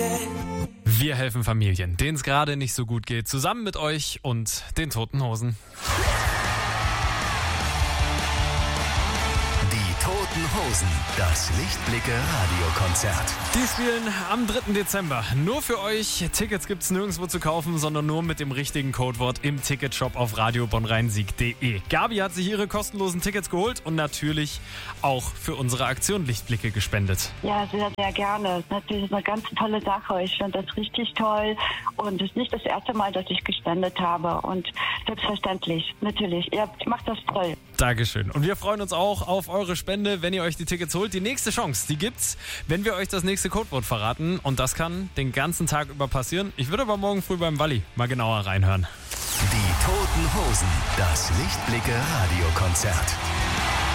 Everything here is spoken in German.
Wir helfen Familien, denen es gerade nicht so gut geht, zusammen mit euch und den Toten Hosen. Die Toten Hosen, das Lichtblicke-Radiokonzert. Die spielen am 3. Dezember. Nur für euch. Tickets gibt's nirgendwo zu kaufen, sondern nur mit dem richtigen Codewort im Ticketshop auf radiobonnrheinsieg.de. Gabi hat sich ihre kostenlosen Tickets geholt und natürlich auch für unsere Aktion Lichtblicke gespendet. Ja, sehr, sehr gerne. Das ist eine ganz tolle Sache. Ich finde das richtig toll und es ist nicht das erste Mal, dass ich gespendet habe und selbstverständlich, natürlich. Ihr macht das toll. Dankeschön. Und wir freuen uns auch auf eure Spende, wenn ihr euch die Tickets holt. Die nächste Chance, die gibt's, wenn wir euch das nächste Codewort verraten. Und das kann den ganzen Tag über passieren. Ich würde aber morgen früh beim Walli mal genauer reinhören. Die Toten Hosen, das Lichtblicke-Radiokonzert.